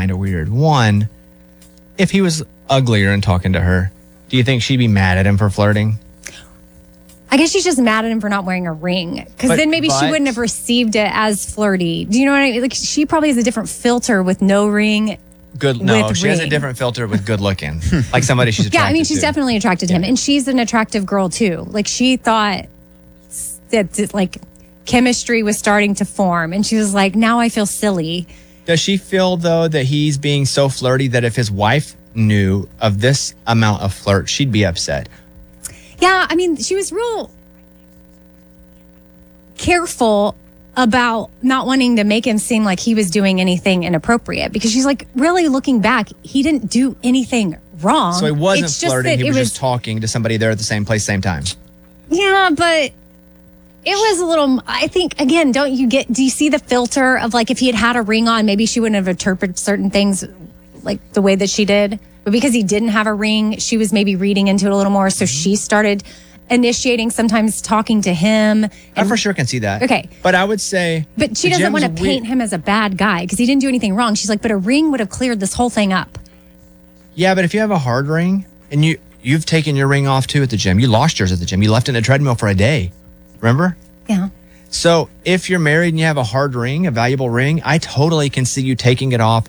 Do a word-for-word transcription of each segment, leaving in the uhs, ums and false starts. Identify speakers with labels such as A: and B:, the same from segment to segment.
A: kind of weird. One, if he was uglier and talking to her, do you think she'd be mad at him for flirting?
B: I guess she's just mad at him for not wearing a ring. Because
A: But-
B: then maybe she
A: but-
B: wouldn't have received it as flirty. Do you know what I mean? Like, she probably has a different filter with no ring.
A: Good. No,
B: With
A: she has a
B: ring.
A: different filter with good looking, like somebody she's attracted
B: Yeah, I mean, she's
A: to.
B: definitely attracted to him. And she's an attractive girl, too. Like, she thought that, that, like, chemistry was starting to form. And she was like, now I feel silly.
A: Does she feel, though, that he's being so flirty that if his wife knew of this amount of flirt, she'd be upset?
B: Yeah, I mean, she was real careful about not wanting to make him seem like he was doing anything inappropriate, because she's like, really looking back, he didn't do anything wrong.
A: So he wasn't
B: It's just
A: flirting.
B: that
A: He
B: it
A: was, just talking to somebody there at the same place, same time.
B: Yeah, but it was a little, I think, again, don't you get, do you see the filter of like, if he had had a ring on, maybe she wouldn't have interpreted certain things like the way that she did. But because he didn't have a ring, she was maybe reading into it a little more. So she started initiating, sometimes talking to him.
A: I for sure can see that.
B: Okay.
A: But I would say...
B: But she
A: the
B: doesn't want to
A: Jim's
B: paint
A: weird.
B: him as a bad guy because he didn't do anything wrong. She's like, but a ring would have cleared this whole thing up.
A: Yeah, but if you have a hard ring and you, you've taken your ring off too at the gym, you lost yours at the gym, you left it in a treadmill for a day. Remember?
B: Yeah.
A: So if you're married and you have a hard ring, a valuable ring, I totally can see you taking it off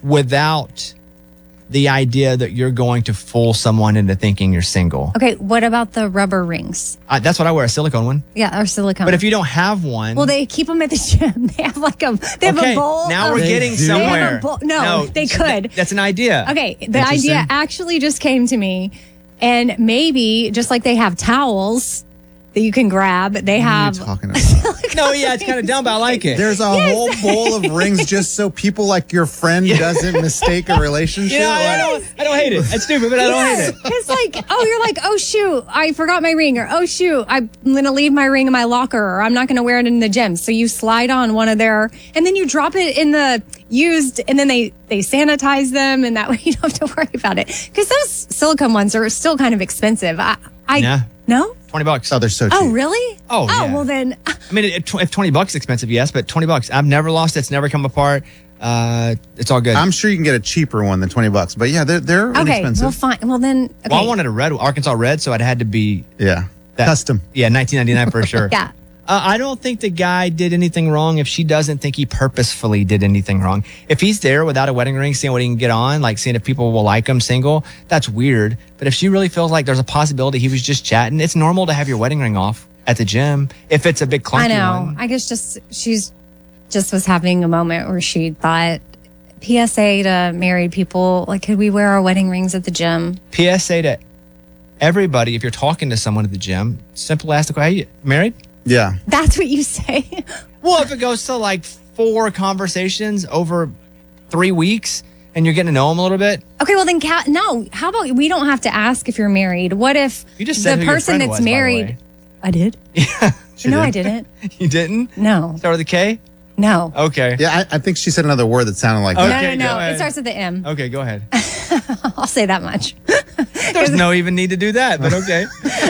A: without the idea that you're going to fool someone into thinking you're single.
B: Okay, what about the rubber rings?
A: I, that's what I wear, a silicone one.
B: Yeah, or silicone.
A: But if you don't have one...
B: Well, they keep them at the gym. They have like a, they have
A: okay,
B: a bowl.
A: now
B: of-
A: we're getting
B: They have a
A: somewhere.
B: bowl- No, they
A: so
B: could.
A: that- that's an idea.
B: Okay, the
A: Interesting.
B: idea actually just came to me. And maybe, just like they have towels that you can grab, they have...
C: What are you talking about?
A: No, yeah, it's kind of dumb, but I like it.
C: There's a whole bowl of rings just so people like your friend doesn't mistake a relationship.
A: You know, I, I
C: Like,
A: don't, I don't hate it. It's stupid, but I don't hate it.
B: It's like, oh, you're like, oh, shoot, I forgot my ring. Or, oh, shoot, I'm going to leave my ring in my locker. Or I'm not going to wear it in the gym. So you slide on one of their, and then you drop it in the used, and then they, they sanitize them. And that way you don't have to worry about it. Because those silicone ones are still kind of expensive. I, I
A: Yeah.
B: No?
A: twenty bucks.
C: oh, they're so cheap.
B: Oh, really?
A: Oh,
B: Oh,
A: yeah.
B: well then,
A: I mean, if if twenty bucks is expensive, yes, but twenty bucks. I've never lost it. It's never come apart. Uh, it's all good.
C: I'm sure you can get a cheaper one than twenty bucks, but yeah, they're they're
B: okay,
C: inexpensive.
B: well, fine. Well, then, okay.
A: Well, I wanted a red, Arkansas red, so it had to be
C: yeah,
A: that,
C: custom.
A: Yeah, nineteen ninety-nine for sure.
B: Yeah.
A: Uh, I don't think the guy did anything wrong if she doesn't think he purposefully did anything wrong. If he's there without a wedding ring, seeing what he can get on, like seeing if people will like him single, that's weird. But if she really feels like there's a possibility he was just chatting, it's normal to have your wedding ring off at the gym if it's a big clunky
B: I know.
A: one.
B: I guess just she's just was having a moment where she thought, P S A to married people, like, could we wear our wedding rings at the gym?
A: P S A to everybody, if you're talking to someone at the gym, simply ask the question, "Hey, you married?"
C: Yeah,
B: That's what you say.
A: Well, if it goes to like four conversations over three weeks and you're getting to know them a little bit,
B: Okay, well then, Kat, no. How about we don't have to ask if you're married? What if
A: You just said
B: the
A: who your
B: person
A: friend
B: that's
A: was, by the
B: married?
A: way.
B: I did.
A: yeah,
B: No,
C: did.
B: I didn't.
A: you didn't
B: No,
A: start with a K.
B: no,
A: Okay.
C: yeah. I, I think she said another word that sounded like
A: Okay.
C: that.
B: no, no,
A: go
B: no.
A: ahead.
B: It starts with the M.
A: Okay, go ahead.
B: I'll say that much.
A: There's no even need to do that, but okay.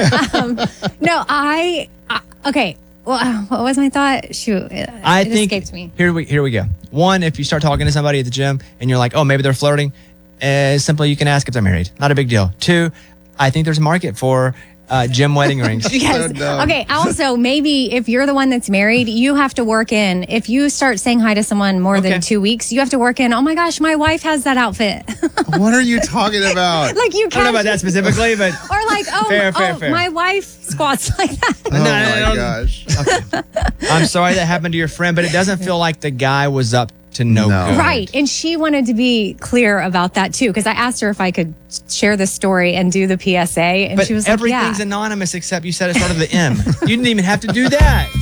B: No, I, I okay. Well, uh, what was my thought? Shoot, it,
A: I
B: it
A: think
B: escaped me.
A: here we here we go. One, if you start talking to somebody at the gym and you're like, oh, maybe they're flirting, uh, simply you can ask if they're married. Not a big deal. Two, I think there's a market for uh, gym wedding rings.
B: Yes.
C: dumb.
B: Okay. Also, maybe if you're the one that's married, you have to work in. If you start saying hi to someone more
A: Okay.
B: than two weeks, you have to work in. Oh my gosh, my wife has that outfit.
C: What are you talking about?
B: like you
A: I don't know about that
B: can't.
A: specifically, but
B: Or like, oh,
A: Fair, fair,
B: oh
A: fair.
B: my wife squats like that.
C: oh
A: No, no,
C: my
A: no, no.
C: gosh!
A: I'm sorry that happened to your friend, but it doesn't feel like the guy was up to no,
C: No.
A: good.
B: Right. And she wanted to be clear about that too. Because I asked her if I could share the story and do the P S A. And
A: But
B: she was like,
A: everything's
B: yeah.
A: anonymous except you said it started with the M. You didn't even have to do that.